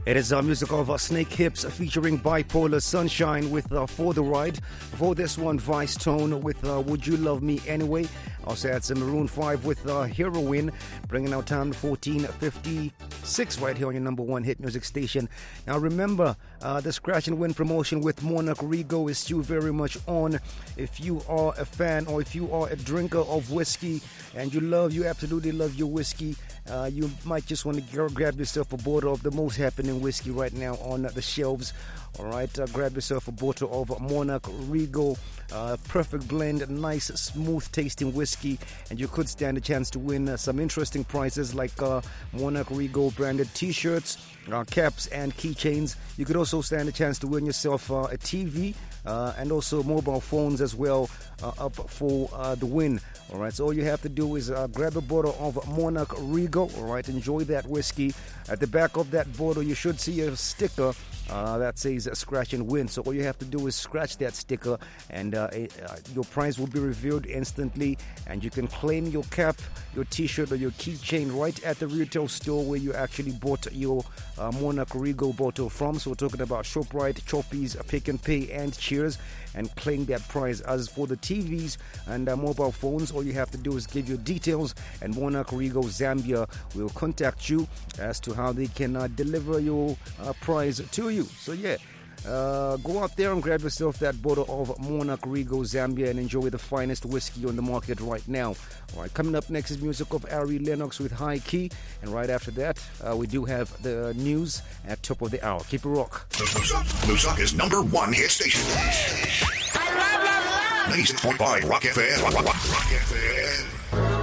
It is music of Snake Hips featuring Bipolar Sunshine with For the Ride. Before this one, Vice Tone with Would You Love Me Anyway. Also had some Maroon 5 with Heroin, bringing our time to 14:56 right here on your number one hit music station. Now remember, the Scratch and Win promotion with Monarch Rigo is still very much on. If you are a fan or if you are a drinker of whiskey and you absolutely love your whiskey, you might just want to grab yourself a bottle of the most happening whiskey right now on the shelves. All right, grab yourself a bottle of Monarch Rigo, perfect blend, nice, smooth tasting whiskey, and you could stand a chance to win some interesting prizes like Monarch Rigo branded t-shirts, caps, and keychains. You could also stand a chance to win yourself a TV and also mobile phones as well up for the win. All right, so all you have to do is grab a bottle of Monarch Rigo. All right, enjoy that whiskey. At the back of that bottle, you should see a sticker that says Scratch and Win. So all you have to do is scratch that sticker, and your prize will be revealed instantly, and you can claim your cap, your t-shirt, or your keychain right at the retail store where you actually bought your Monarch Rigo bottle from. So we're talking about ShopRite, Choppies, Pick and Pay, and Cheers, and claim that prize. As for the TVs and mobile phones, all you have to do is give your details, and Monarch Rigo Zambia will contact you as to how they can deliver your prize to you. So yeah, go out there and grab yourself that bottle of Monarch Rigo Zambia and enjoy the finest whiskey on the market right now. All right, coming up next is music of Ari Lennox with High Key, and right after that, we do have the news at top of the hour. Keep it rock. Lusaka's number one hit station. 96.5 Rock FM. Rock FM.